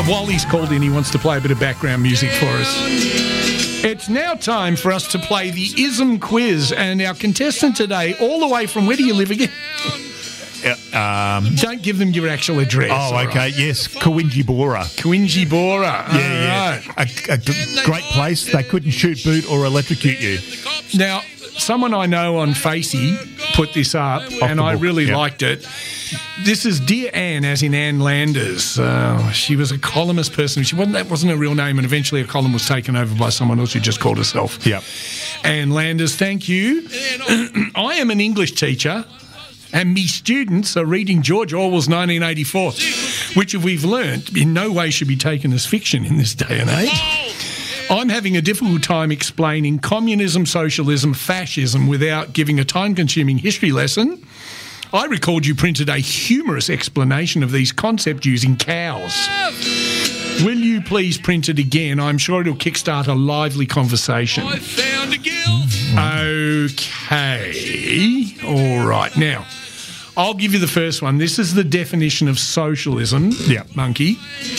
Wally's called in. He wants to play a bit of background music for us. It's now time for us to play the ISM quiz, and our contestant today, all the way from, where do you live again? Don't give them your actual address. Oh, okay. Right. Yes, Kawinjibora. Kawinjibora. Yeah. Right. A great place. They couldn't shoot, boot, or electrocute you. Now, someone I know on Facey put this up, and I really liked it. This is Dear Anne, as in Anne Landers. She was a columnist person. That wasn't her real name, and eventually her column was taken over by someone else who just called herself. Yep. Anne Landers, thank you. I am an English teacher, and me students are reading George Orwell's 1984, which, if we've learnt, in no way should be taken as fiction in this day and age. I'm having a difficult time explaining communism, socialism, fascism without giving a time-consuming history lesson. I recalled you printed a humorous explanation of these concepts using cows. Will you please print it again? I'm sure it'll kickstart a lively conversation. I found a girl. Okay. All right. Now, I'll give you the first one. This is the definition of socialism. Yeah. Monkey.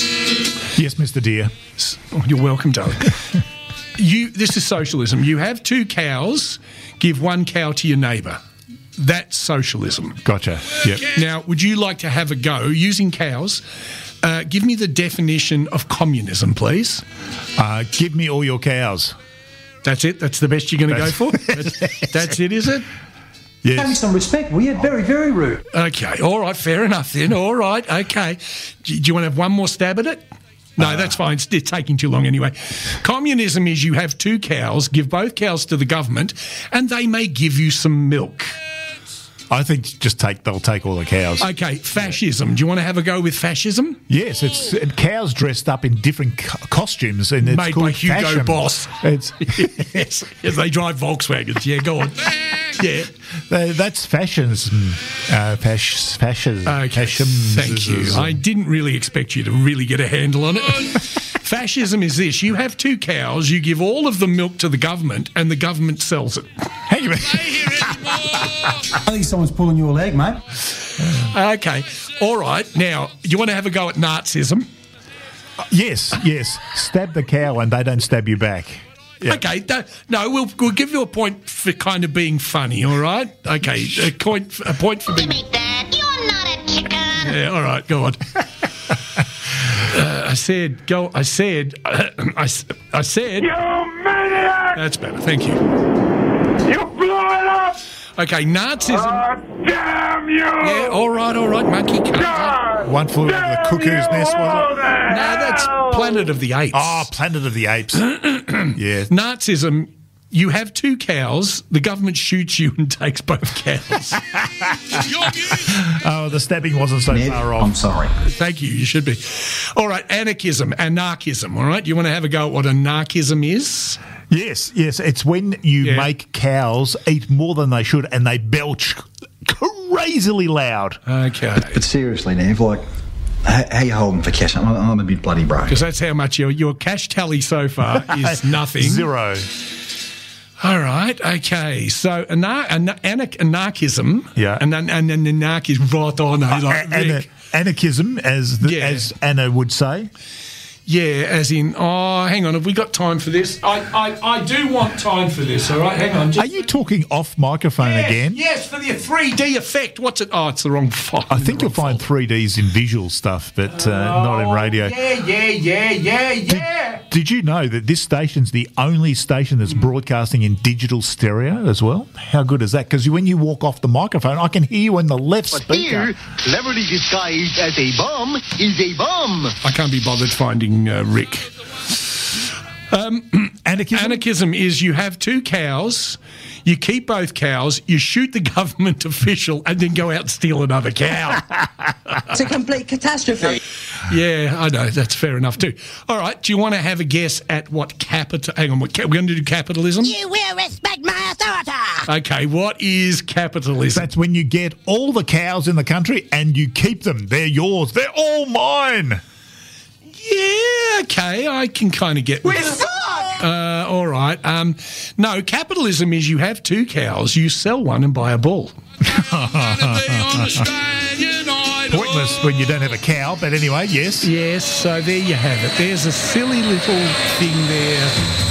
Yes, Mr. Dear. Oh, you're welcome, darling. This is socialism. You have 2 cows, give 1 cow to your neighbour. That's socialism. Gotcha. Yep. Now, would you like to have a go using cows? Give me the definition of communism, please. Give me all your cows. That's it? That's the best you're going to go for? That's it, is it? Yes. Have me some respect. We are very, very rude. Okay. All right. Fair enough then. All right. Okay. Do you want to have one more stab at it? No, that's fine. It's taking too long anyway. Communism is you have 2 cows, give both cows to the government, and they may give you some milk. I think they'll take all the cows. Okay, fascism. Do you want to have a go with fascism? Yes, it's cows dressed up in different costumes, and it's made called by Hugo fashion. Boss. Yes, they drive Volkswagens. Yeah, go on. Yeah, that's fascism. Fascism. Okay, thank you. I didn't really expect you to really get a handle on it. Fascism is this: you have 2 cows, you give all of the milk to the government, and the government sells it. Hang on. I think someone's pulling your leg, mate. Okay, all right. Now, do you want to have a go at Nazism? Yes. Stab the cow and they don't stab you back. Yeah. Okay, no, we'll give you a point for kind of being funny, all right? Okay, a point for being... Dad, you're not a chicken. Yeah, all right, go on. I said... You maniac! That's better, thank you. You blew it up! Okay, Nazism... damn you! Yeah, all right, monkey. One flew over the cuckoo's nest, was it? No, that's Planet of the Apes. Oh, Planet of the Apes. Yeah. Nazism, you have 2 cows, the government shoots you and takes both cows. Oh, the stabbing wasn't so far off. I'm sorry. Thank you, you should be. All right, anarchism, all right? You want to have a go at what anarchism is? Yes. It's when you make cows eat more than they should and they belch crazily loud. Okay. But seriously, Nev, how you holding for cash? I'm a bit bloody broke. Because that's how much your cash tally so far is nothing. 0. All right, okay. So anarchism, yeah, and anarchism, right on. Anarchism, as Anna would say. Yeah, as in, hang on, have we got time for this? I do want time for this, all right? Hang on. Are you talking off microphone again? Yes, for the 3D effect. What's it? Oh, it's the wrong file. I think you'll find 3Ds in visual stuff, but not in radio. Yeah. Did you know that this station's the only station that's broadcasting in digital stereo as well? How good is that? Because when you walk off the microphone, I can hear you in the left speaker. Here, cleverly disguised as a bomb, is a bomb. I can't be bothered finding Rick. Anarchism is you have 2 cows, you keep both cows, you shoot the government official, and then go out and steal another cow. It's a complete catastrophe. Yeah, I know. That's fair enough too. All right, do you want to have a guess at what capital... Hang on, we're going to do capitalism? You will respect my authority. Okay, what is capitalism? That's when you get all the cows in the country and you keep them. They're yours. They're all mine. Yeah, okay, I can kind of get this. All right. No, capitalism is you have 2 cows, you sell one and buy a bull. pointless when you don't have a cow. But anyway, yes. Yes, so there you have it. There's a silly little thing there